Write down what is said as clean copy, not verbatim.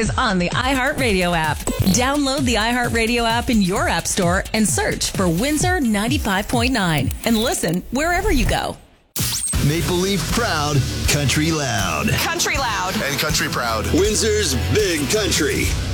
is on the iHeartRadio app. Download the iHeartRadio app in your app store and search for Windsor 95.9 and listen wherever you go. Maple Leaf proud, country loud. Country loud. And country proud. Windsor's Big Country.